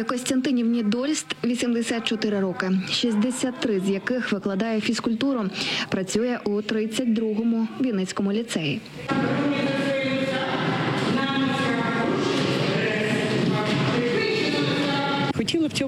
Костянтинівні Дольст 84 роки, 63 з яких викладає фізкультуру. Працює у 32-му Вінницькому ліцеї. Хотіла в цьому